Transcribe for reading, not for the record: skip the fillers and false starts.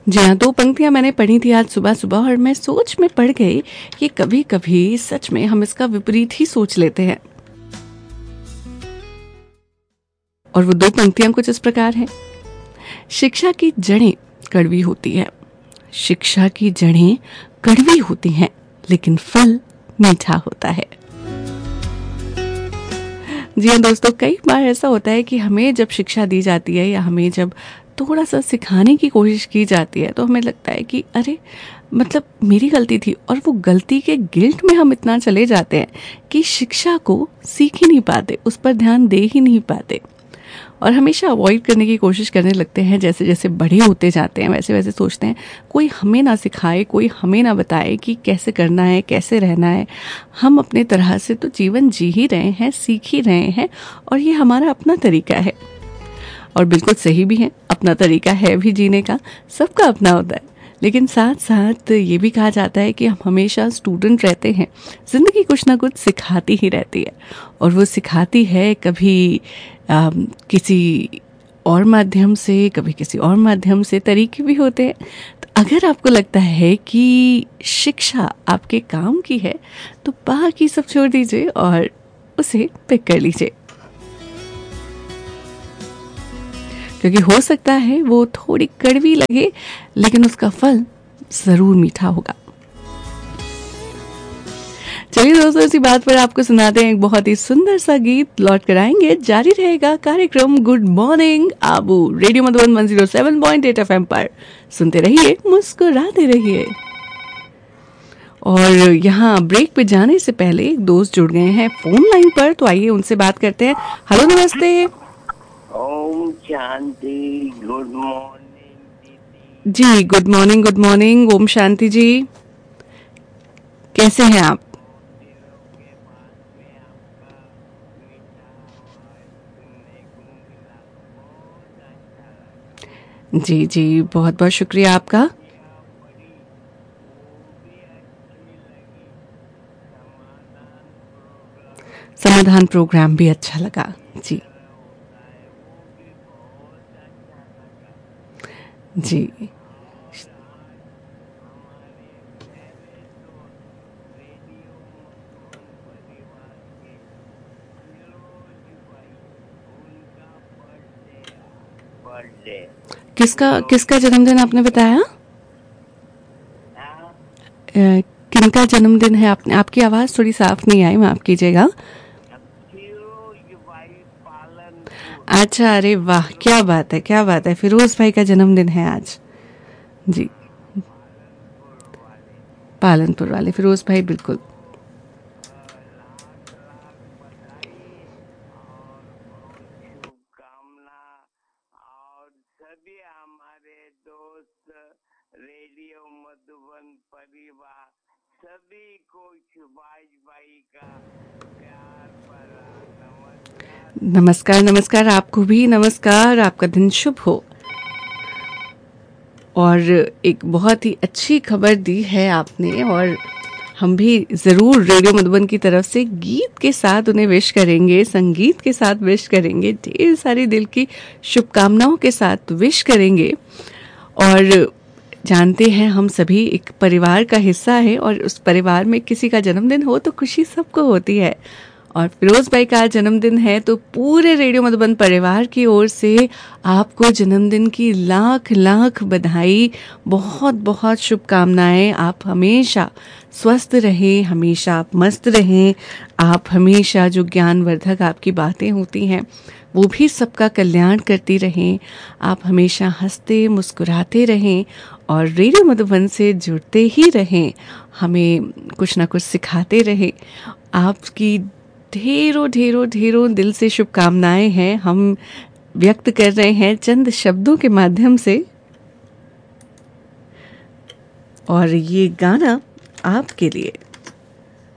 जी हाँ, 2 पंक्तियाँ मैंने पढ़ी थी आज सुबह-सुबह और मैं सोच में पड़ गई कि कभी-कभी सच में हम इसका विपरीत ही सोच लेते हैं। और वो 2 पंक्तियाँ कुछ इस प्रकार हैं। शिक्षा की जड़ें कड़वी होती हैं। शिक्षा की जड़ें कड़वी होती हैं, लेकिन फल मीठा होता है। जी हाँ दोस्तों, कई बार ऐसा होता है कि हमें जब शिक्षा दी जाती है या हमें जब थोड़ा सा सिखाने की कोशिश की जाती है तो हमें लगता है कि अरे मतलब मेरी गलती थी, और वो गलती के गिल्ट में हम इतना चले जाते हैं कि शिक्षा को सीख ही नहीं पाते, उस पर ध्यान दे ही नहीं पाते और हमेशा अवॉइड करने की कोशिश करने लगते हैं। जैसे जैसे बड़े होते जाते हैं वैसे वैसे सोचते हैं कोई हमें ना सिखाए, कोई हमें ना बताए कि कैसे करना है, कैसे रहना है। हम अपने तरह से तो जीवन जी ही रहे हैं, सीख ही रहे हैं और ये हमारा अपना तरीका है और बिल्कुल सही भी है। अपना तरीका है भी जीने का, सबका अपना होता है। लेकिन साथ साथ ये भी कहा जाता है कि हम हमेशा स्टूडेंट रहते हैं। ज़िंदगी कुछ ना कुछ सिखाती ही रहती है और वो सिखाती है कभी किसी और माध्यम से, कभी किसी और माध्यम से, तरीके भी होते हैं। तो अगर आपको लगता है कि शिक्षा आपके काम की है तो बाकी सब छोड़ दीजिए और उसे पिक कर लीजिए, क्योंकि हो सकता है वो थोड़ी कड़वी लगे लेकिन उसका फल जरूर मीठा होगा। चलिए दोस्तों, इसी बात पर आपको सुनाते हैं एक बहुत ही सुंदर सा गीत। लौट कर आएंगे, जारी रहेगा कार्यक्रम good morning Abu radio Madhuban 107.8 FM पर। सुनते रहिए, मुस्कुराते रहिए। और यहाँ ब्रेक पे जाने से पहले एक दोस्त जुड़ गए हैं फोन लाइन पर, तो आइए उनसे बात करते हैं। हेलो, नमस्ते। ओम शांति, गुड मॉर्निंग जी, good morning, good morning. Om Shanti जी, कैसे हैं आप? जी जी, बहुत बहुत शुक्रिया आपका। समाधान प्रोग्राम भी अच्छा लगा जी। जी किसका जन्मदिन आपने बताया? किनका जन्मदिन है? आपने, आपकी आवाज थोड़ी साफ नहीं आई, माफ कीजिएगा। अच्छा, अरे वाह, क्या बात है, क्या बात है। फिरोज भाई का जन्मदिन है आज। जी, पालनपुर वाले फिरोज भाई, बिल्कुल। सभी हमारे दोस्त रेडियो मधुबन परिवार सभी को सुभाष भाई का प्यार भरा नमस्कार। नमस्कार नमस्कार, आपको भी नमस्कार। आपका दिन शुभ हो। और एक बहुत ही अच्छी खबर दी है आपने, और हम भी ज़रूर रेडियो मधुबन की तरफ से गीत के साथ उन्हें विश करेंगे, संगीत के साथ विश करेंगे, ढेर सारी दिल की शुभकामनाओं के साथ विश करेंगे। और जानते हैं हम सभी एक परिवार का हिस्सा है और उस परिवार में किसी का जन्मदिन हो तो खुशी सबको होती है। और फिरोज भाई का जन्मदिन है तो पूरे रेडियो मधुबन परिवार की ओर से आपको जन्मदिन की लाख लाख बधाई, बहुत बहुत शुभकामनाएं। आप हमेशा स्वस्थ रहें, हमेशा आप मस्त रहें, आप हमेशा जो ज्ञानवर्धक आपकी बातें होती हैं वो भी सबका कल्याण करती रहें। आप हमेशा हंसते मुस्कुराते रहें और रेडियो मधुबन से जुड़ते ही रहें, हमें कुछ ना कुछ सिखाते रहें। आपकी ढेरों ढेरों ढेरों दिल से शुभकामनाएं हैं, हम व्यक्त कर रहे हैं चंद शब्दों के माध्यम से। और ये गाना आपके लिए।